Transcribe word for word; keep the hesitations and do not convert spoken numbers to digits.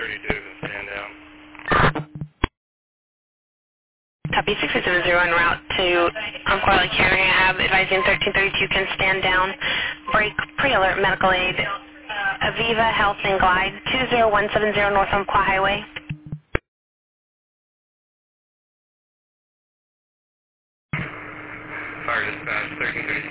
thirty-two can stand down. Copy six eight zero zero en route to Umpqua Lake County. I have advising thirteen thirty-two can stand down. Break, pre-alert medical aid. Aviva Health and Glide two zero one seven zero North Umpqua Highway.